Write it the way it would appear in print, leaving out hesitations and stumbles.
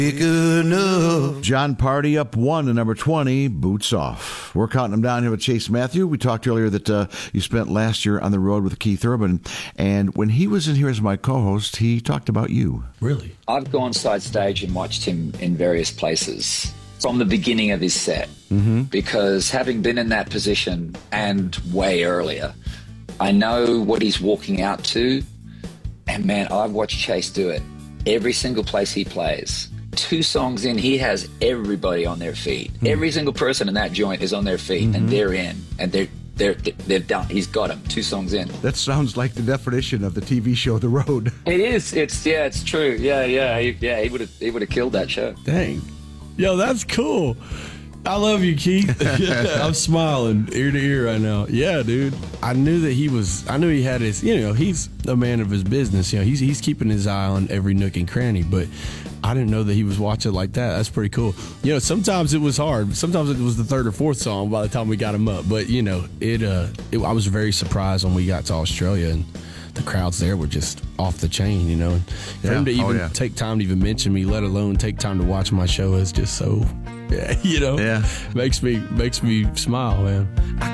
Good enough. John Party up 1 to number 20, Boots Off. We're counting them down here with Chase Matthew. We talked earlier that you spent last year on the road with Keith Urban, and when he was in here as my co-host, he talked about you. Really? I've gone side stage and watched him in various places from the beginning of his set, because having been in that position and way earlier, I know what he's walking out to, and man, I've watched Chase do it every single place he plays. 2 songs in, he has everybody on their feet. Every single person in that joint is on their feet, and they're in, and they're done. He's got them 2 songs in. That sounds like the definition of the TV show The Road. It is. It's true. He would have killed that show. Dang. Yo, that's cool. I love you, Keith. I'm smiling ear to ear right now. Yeah, dude. I knew he had his, he's a man of his business. He's keeping his eye on every nook and cranny, but I didn't know that he was watching like that. That's pretty cool. Sometimes it was hard. Sometimes it was the 3rd or 4th song by the time we got him up. But, I was very surprised when we got to Australia, and the crowds there were just off the chain, And for him to even take time to even mention me, let alone take time to watch my show, is just so, makes me smile, man.